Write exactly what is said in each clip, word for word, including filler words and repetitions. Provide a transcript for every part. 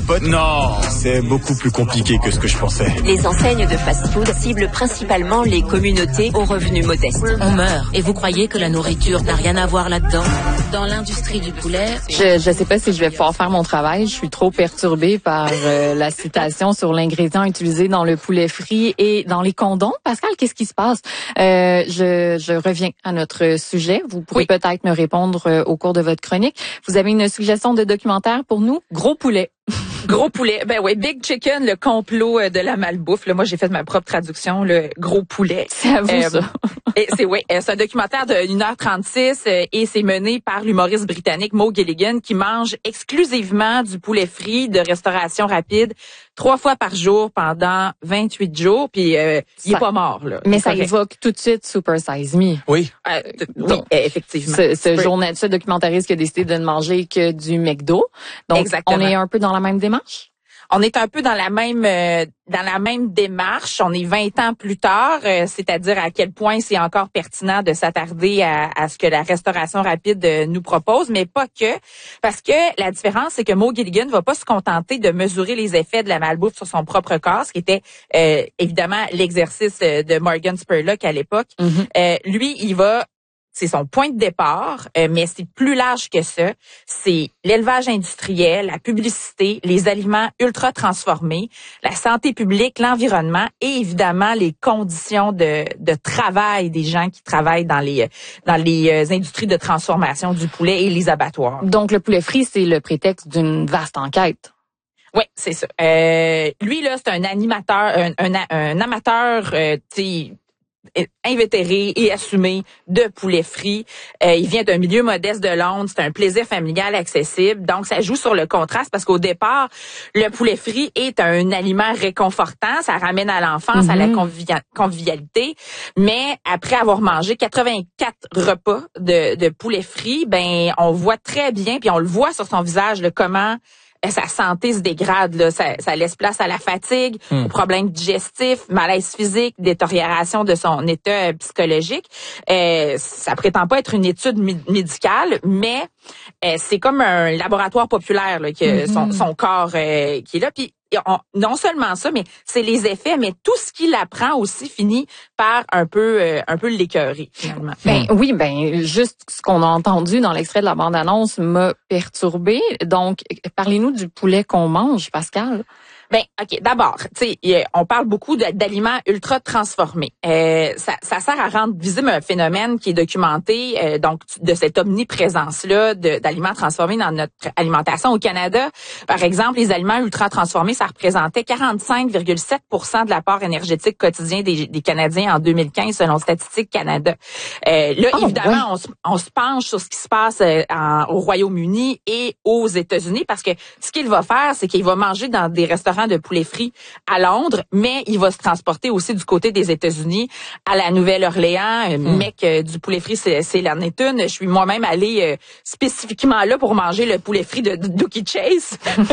pote. Non, c'est beaucoup plus compliqué que ce que je pensais. Les enseignes de fast-food ciblent principalement les communautés aux revenus modestes. On meurt. Et vous croyez que la nourriture n'a rien à voir là-dedans? Dans l'industrie du poulet... Je je sais pas si je vais pouvoir faire mon travail. Je suis trop perturbée par euh, la citation sur l'ingrédient utilisé dans le poulet frit et dans les condoms. Pascal, qu'est-ce qui se passe? Euh, je, je reviens à notre sujet. Vous pourrez oui. peut-être me répondre euh, au cours de votre chronique. Vous avez une suggestion de documentaire pour nous? Gros poulet. Gros poulet. Ben oui, Big Chicken, le complot de la malbouffe. Là, moi, j'ai fait ma propre traduction, le gros poulet. C'est à vous, euh, ça. Et c'est oui, c'est un documentaire de une heure trente-six euh, et c'est mené par l'humoriste britannique Mo Gilligan qui mange exclusivement du poulet frit de restauration rapide trois fois par jour pendant vingt-huit jours. Puis euh, il est pas mort là. Mais ça évoque tout de suite Super Size Me. Oui. Euh, oui, Donc, effectivement. Ce, ce journal, ce documentariste qui a décidé de ne manger que du McDo. Donc, Exactement. On est un peu dans la même démarche. On est un peu dans la même euh, dans la même démarche. On est vingt ans plus tard, euh, c'est-à-dire à quel point c'est encore pertinent de s'attarder à, à ce que la restauration rapide euh, nous propose, mais pas que, parce que la différence, c'est que Mo Gilligan va pas se contenter de mesurer les effets de la malbouffe sur son propre corps, ce qui était euh, évidemment l'exercice de Morgan Spurlock à l'époque. Mm-hmm. Euh, lui, il va C'est son point de départ, euh, mais c'est plus large que ça. C'est l'élevage industriel, la publicité, les aliments ultra transformés, la santé publique, l'environnement et évidemment les conditions de, de travail des gens qui travaillent dans les dans les euh, industries de transformation du poulet et les abattoirs. Donc le poulet frit, c'est le prétexte d'une vaste enquête. Oui, c'est ça. Euh, lui là, c'est un animateur, un, un, un amateur, euh, tu sais, invétéré et assumé de poulet frit. Euh, il vient d'un milieu modeste de Londres. C'est un plaisir familial accessible. Donc, ça joue sur le contraste parce qu'au départ, le poulet frit est un aliment réconfortant. Ça ramène à l'enfance, mm-hmm. à la convivia- convivialité. Mais après avoir mangé quatre-vingt-quatre repas de, de poulet frit, ben, on voit très bien, puis on le voit sur son visage, le comment sa santé se dégrade, là. Ça, ça laisse place à la fatigue, mmh. aux problèmes digestifs, malaise physique, détérioration de son état psychologique. Euh, ça prétend pas être une étude médicale, mais euh, c'est comme un laboratoire populaire là, que mmh. son, son corps euh, qui est là. Puis on, non seulement ça, mais c'est les effets, mais tout ce qu'il apprend aussi finit par un peu euh, un peu l'écœurer finalement. Ben oui, ben juste ce qu'on a entendu dans l'extrait de la bande-annonce m'a perturbé. Donc parlez-nous du poulet qu'on mange, Pascal. Ben, ok. D'abord, tu sais, on parle beaucoup de, d'aliments ultra transformés. Euh, ça, ça sert à rendre visible un phénomène qui est documenté, euh, donc de cette omniprésence-là de, d'aliments transformés dans notre alimentation au Canada. Par exemple, les aliments ultra transformés, ça représentait quarante-cinq virgule sept pour cent de l'apport énergétique quotidien des, des Canadiens en deux mille quinze, selon Statistique Canada. Euh, là, oh, évidemment, ouais. on, se, on se penche sur ce qui se passe euh, en, au Royaume-Uni et aux États-Unis, parce que ce qu'il va faire, c'est qu'il va manger dans des restaurants de poulet frit à Londres, mais il va se transporter aussi du côté des États-Unis à la Nouvelle-Orléans. Mmh. Mec, euh, du poulet frit, c'est, c'est l'en est une. Je suis moi-même allée euh, spécifiquement là pour manger le poulet frit de, de Dookie Chase.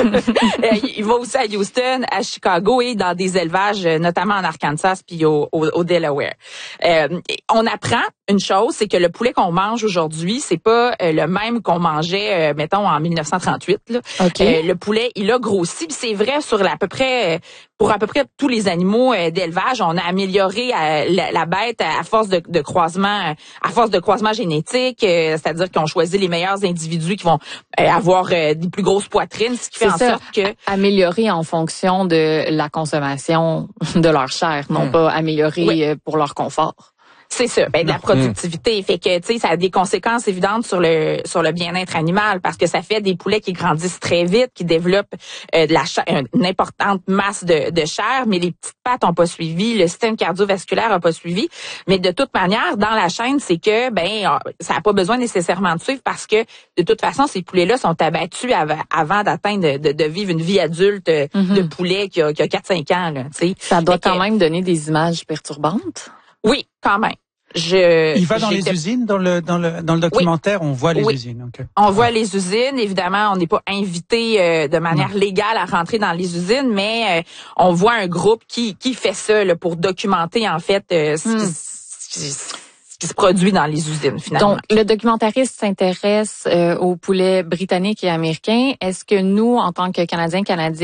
euh, il va aussi à Houston, à Chicago et dans des élevages, notamment en Arkansas puis au, au, au Delaware. Euh, on apprend une chose, c'est que le poulet qu'on mange aujourd'hui, c'est pas euh, le même qu'on mangeait, euh, mettons, en dix-neuf cent trente-huit. Là. Okay. Euh, le poulet, il a grossi. Puis c'est vrai sur la, à peu près, pour à peu près tous les animaux euh, d'élevage, on a amélioré euh, la, la bête à, à force de, de croisement, à force de croisement génétique, euh, c'est-à-dire qu'on choisit les meilleurs individus qui vont euh, avoir euh, des plus grosses poitrines, ce qui fait c'est en ça, sorte que améliorer en fonction de la consommation de leur chair, non mmh. pas améliorer oui. pour leur confort. C'est ça, ben de la productivité, fait que tu sais ça a des conséquences évidentes sur le sur le bien-être animal parce que ça fait des poulets qui grandissent très vite, qui développent euh, de la chair, une importante masse de, de chair, mais les petites pattes ont pas suivi, le système cardiovasculaire a pas suivi, mais de toute manière dans la chaîne, c'est que ben ça a pas besoin nécessairement de suivre parce que de toute façon ces poulets-là sont abattus av- avant d'atteindre de, de, de vivre une vie adulte mm-hmm. de poulet qui a, qui a quatre cinq ans là, tu sais. Ça doit fait quand que, même donner des images perturbantes. Oui, quand même. Je, Il va dans les usines dans le dans le dans le documentaire, oui. on voit les oui. usines. Okay. On voit les usines. Évidemment, on n'est pas invité euh, de manière non. légale à rentrer dans les usines, mais euh, on voit un groupe qui qui fait ça là, pour documenter en fait euh, ce, mm. qui, ce qui se produit dans les usines finalement. Donc, le documentariste s'intéresse euh, aux poulets britanniques et américains. Est-ce que nous, en tant que Canadiens, Canadiens